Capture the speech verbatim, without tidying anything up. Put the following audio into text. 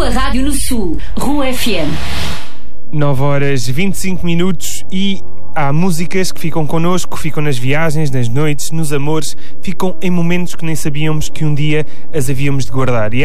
tua rádio no Sul, Rua F M. nove horas e vinte e cinco minutos e há músicas que ficam connosco, ficam nas viagens, nas noites, nos amores, ficam em momentos que nem sabíamos que um dia as havíamos de guardar. E